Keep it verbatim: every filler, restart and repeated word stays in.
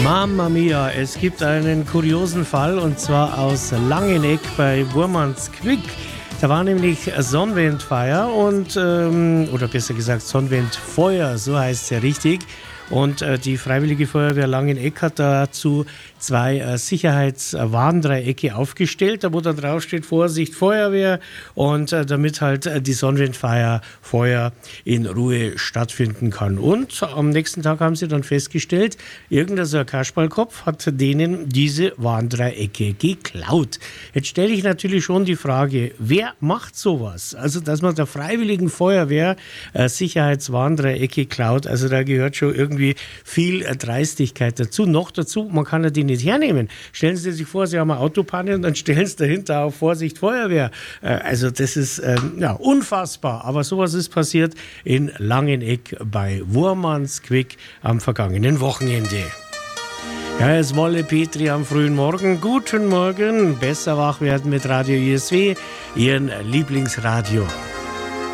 Mamma mia, es gibt einen kuriosen Fall und zwar aus Langeneck bei Wurmansquick. Da war nämlich Sonnenwindfeier und, ähm, oder besser gesagt Sonnenwindfeuer, so heißt es ja richtig. Und äh, die Freiwillige Feuerwehr Langeneck hat dazu zwei äh, Sicherheitswarndreiecke aufgestellt, da wo dann drauf steht, Vorsicht Feuerwehr, und äh, damit halt äh, die Sonnenwindfeier Feuer in Ruhe stattfinden kann. Und am nächsten Tag haben sie dann festgestellt, irgendein so ein Kasperlkopf hat denen diese Warndreiecke geklaut. Jetzt stelle ich natürlich schon die Frage, wer macht sowas? Also, dass man der Freiwilligen Feuerwehr äh, Sicherheitswarndreiecke klaut, also da gehört schon irgendwie irgendwie viel Dreistigkeit dazu. Noch dazu, man kann ja die nicht hernehmen. Stellen Sie sich vor, Sie haben eine Autopanne und dann stellen Sie dahinter auf Vorsicht Feuerwehr. Also das ist ähm, ja, unfassbar. Aber sowas ist passiert in Langeneck bei Wurmansquick am vergangenen Wochenende. Ja, es Wolle Petri am frühen Morgen. Guten Morgen, besser wach werden mit Radio I S W, Ihren Lieblingsradio.